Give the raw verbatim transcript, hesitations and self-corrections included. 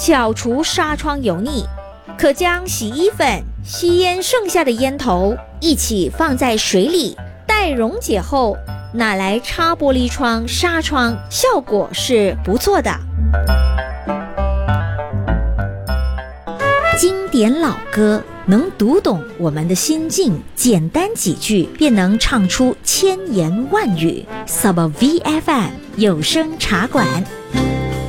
消除纱窗油腻。可将洗衣粉、吸烟剩下的烟头一起放在水里，待溶解后拿来擦玻璃窗、纱窗，效果是不错的。经典老歌能读懂我们的心境，简单几句便能唱出千言万语。Sub V F M 有声茶馆。